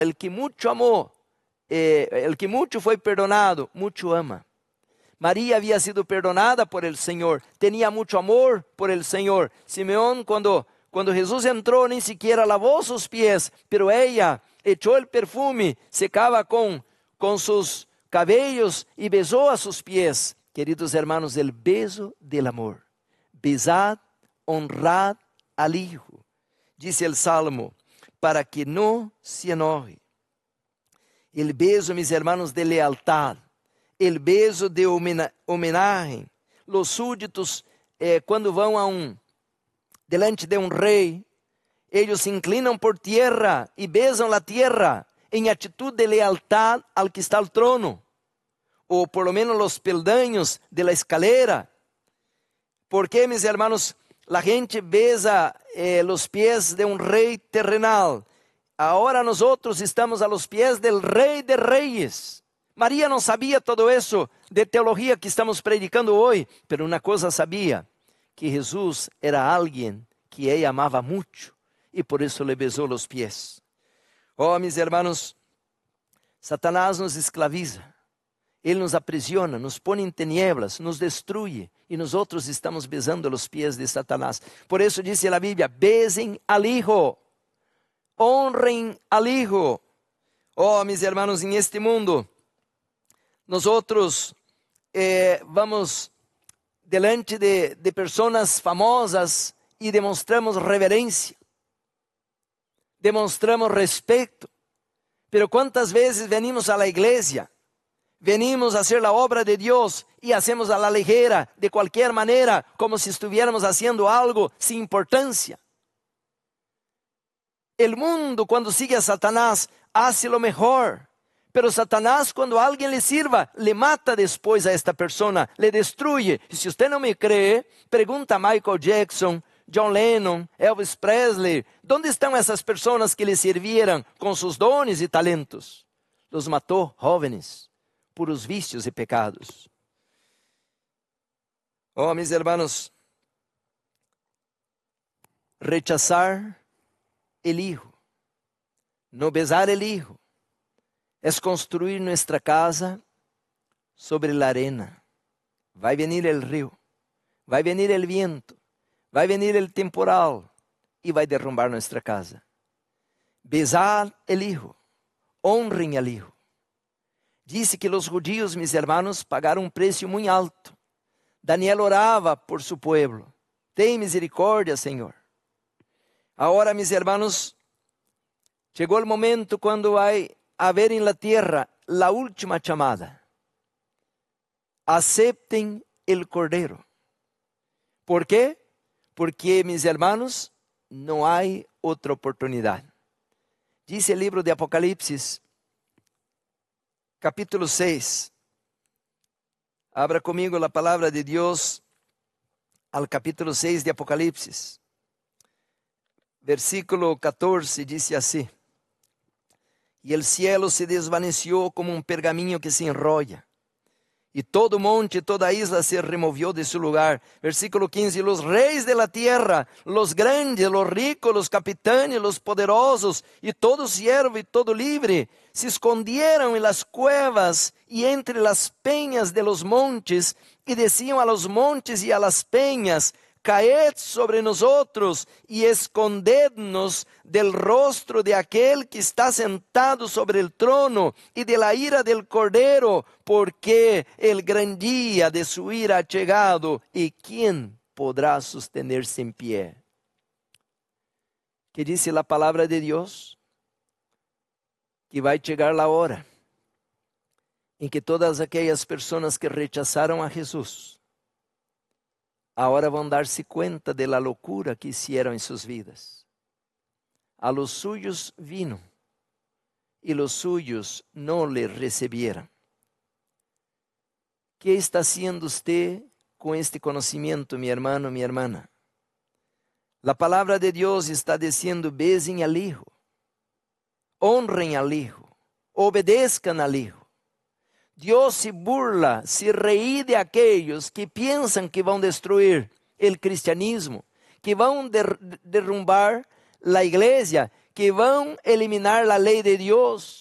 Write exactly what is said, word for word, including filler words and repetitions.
el que mucho amó, eh, el que mucho fue perdonado, mucho ama. María había sido perdonada por el Señor, tenía mucho amor por el Señor. Simeón, cuando, cuando Jesús entró, ni siquiera lavó sus pies, pero ella echó el perfume, secaba con, con sus cabellos y besó a sus pies. Queridos hermanos, el beso del amor. Besad, honrad al Hijo, dice el Salmo, para que no se enoje. El beso, mis hermanos, de lealtad. El beso de homenaje. Los súditos, eh, quando vão a um, delante de um rei, eles se inclinam por tierra e besam a tierra em atitude de lealtad al que está al trono, ou por lo menos los peldaños de la escalera. Porque, mis hermanos, la gente besa eh, los pies de un rey terrenal. Ahora nosotros estamos a los pies del Rei de Reyes. María não sabia todo isso de teologia que estamos predicando hoje, pero uma coisa sabia, que Jesus era alguém que ela amava muito e por isso le besou os pés. Oh, mis hermanos, Satanás nos esclaviza, ele nos aprisiona, nos põe em tinieblas, nos destrui e nós outros estamos besando os pés de Satanás. Por isso diz a Bíblia, besem al Hijo, honrem al Hijo. Oh, mis hermanos, em este mundo, nós outros eh, vamos delante de, de pessoas famosas e demonstramos reverência, demonstramos respeito. Pero quantas vezes venimos a la igreja, venimos a hacer la obra de Dios e hacemos a la ligera, de qualquer maneira, como si estuviéramos haciendo algo sin importancia. El mundo, quando sigue a Satanás, hace lo mejor. Pero Satanás, quando alguém lhe sirva, le mata depois a esta persona, le destruye. E se você não me crê, pergunta a Michael Jackson, John Lennon, Elvis Presley, onde estão essas pessoas que lhe serviram com seus dones e talentos? Los matou jóvenes por os vícios e pecados. Oh, mis hermanos, rechazar el Hijo, no besar el Hijo, es construir nuestra casa sobre la arena. Vai venir el río, vai venir el viento, vai venir el temporal e vai derrumbar nuestra casa. Besar el Hijo, honren al Hijo. Dice que los judíos, mis hermanos, pagaron un precio muy alto. Daniel orava por su pueblo. Ten misericordia, Señor. Ahora, mis hermanos, llegó el momento cuando hay haver en la tierra la última chamada. Acepten el Cordero. ¿Por qué? Porque, mis hermanos, no hay otra oportunidad. Dice el libro de Apocalipsis, capítulo seis. Abra comigo la palabra de Dios al capítulo seis de Apocalipsis. Versículo catorce dice así. E o cielo se desvaneció como um pergaminho que se enrolla. E todo monte e toda isla se removió de su lugar. Versículo quinze. Los reis de la tierra, los grandes, los ricos, los capitanes, los poderosos, e todo siervo e todo libre, se escondieron en las cuevas y entre las peñas de los montes, y decían a los montes y a las peñas, caed sobre nosotros y escondednos del rostro de aquel que está sentado sobre el trono y de la ira del Cordero, porque el gran día de su ira ha llegado, y ¿quién podrá sostenerse en pie? ¿Qué dice la palabra de Dios? Que vai chegar la hora em que todas aquelas pessoas que rechazaram a Jesus agora vão dar-se conta de la loucura que hicieron em suas vidas. A los suyos vino e los suyos não le recibieron. ¿Qué está haciendo usted con este conocimiento, mi hermano, mi hermana? La palabra de Dios está diciendo, besen al Hijo, honren al Hijo, obedezcan al Hijo. Dios se burla, se ríe de aquellos que piensan que vão destruir el cristianismo, que vão der, derrumbar la iglesia, que vão eliminar a lei de Deus.